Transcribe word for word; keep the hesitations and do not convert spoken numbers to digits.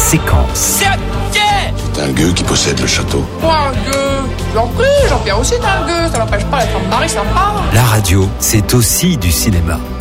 séquence. C'est un guet. C'est un gueux qui possède le château. Quoi, un gueux? J'en prie, Jean-Pierre aussi est un gueux, ça n'empêche pas d'être un mari sympa. La radio, c'est aussi du cinéma.